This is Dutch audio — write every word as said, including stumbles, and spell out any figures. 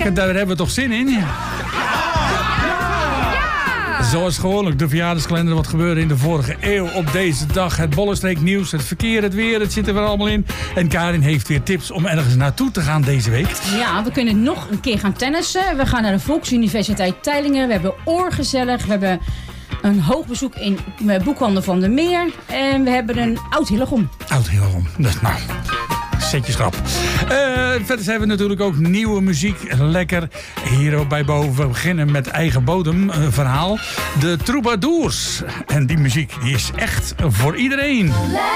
Ach, daar hebben we toch zin in? Ja. Zoals gewoonlijk de verjaardagskalender. Wat gebeurde in de vorige eeuw op deze dag. Het Bollenstreek nieuws, het verkeer, het weer. Het zit er weer allemaal in. En Karin heeft weer tips om ergens naartoe te gaan deze week. Ja, we kunnen nog een keer gaan tennissen. We gaan naar de Volksuniversiteit Teylingen. We hebben Oorgezellig. We hebben een hoog bezoek in Boekhandel van der Meer. En we hebben een oud Hillegom. Oud Hillegom. Dus nou... Zetje schrap. Uh, verder hebben we natuurlijk ook nieuwe muziek. Lekker. Hier ook bij boven. We beginnen met eigen bodem uh, verhaal. De Troubadours. En die muziek die is echt voor iedereen.